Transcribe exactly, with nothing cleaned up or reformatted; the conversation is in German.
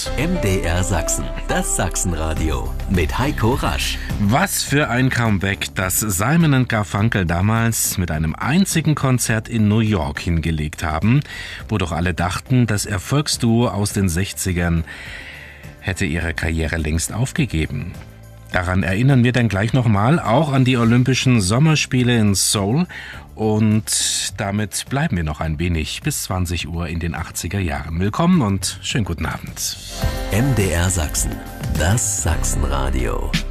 Abend. M D R Sachsen, das Sachsenradio mit Heiko Rasch. Was für ein Comeback, das Simon und Garfunkel damals mit einem einzigen Konzert in New York hingelegt haben, wo doch alle dachten, das Erfolgsduo aus den sechzigern hätte ihre Karriere längst aufgegeben. Daran erinnern wir dann gleich nochmal, auch an die Olympischen Sommerspiele in Seoul. Und damit bleiben wir noch ein wenig bis zwanzig Uhr in den achtziger Jahren. Willkommen und schönen guten Abend. M D R Sachsen, das Sachsenradio.